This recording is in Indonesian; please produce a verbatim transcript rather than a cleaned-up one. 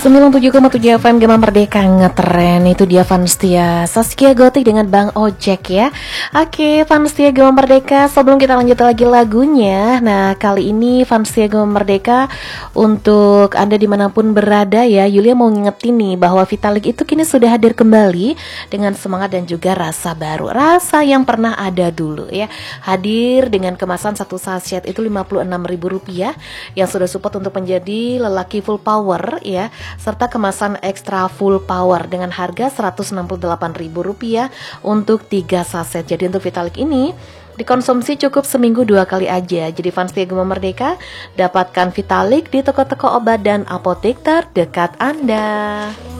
sembilan puluh tujuh koma tujuh F M Gema Merdeka ngetren. Itu dia Vanstia Saskia Gotik dengan Bang Ojek ya. Oke, Vanstia Gema Merdeka, sebelum kita lanjut lagi lagunya, nah kali ini Vanstia Gema Merdeka, untuk Anda dimanapun berada ya, Yulia mau ngingetin nih bahwa Vitalik itu kini sudah hadir kembali dengan semangat dan juga rasa baru, rasa yang pernah ada dulu ya. Hadir dengan kemasan satu sachet itu lima puluh enam ribu rupiah yang sudah support untuk menjadi lelaki full power ya, serta kemasan ekstra full power dengan harga seratus enam puluh delapan ribu rupiah untuk tiga saset. Jadi untuk Vitalik ini dikonsumsi cukup seminggu dua kali aja. Jadi Vanstia Gema Merdeka, dapatkan Vitalik di toko-toko obat dan apotek terdekat Anda.